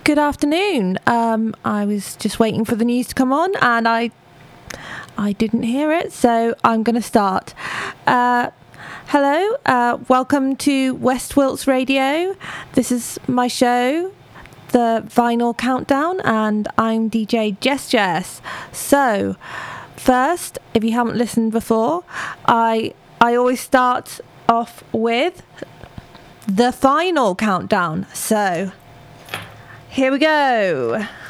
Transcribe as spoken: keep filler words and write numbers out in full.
Good afternoon. Um, I was just waiting for the news to come on, and I, I didn't hear it, so I'm going to start. Uh, hello, uh, welcome to West Wilts Radio. This is my show, the Vinyl Countdown, and I'm D J Jess Jess. So, first, if you haven't listened before, I I always start off with the final countdown. So, here we go.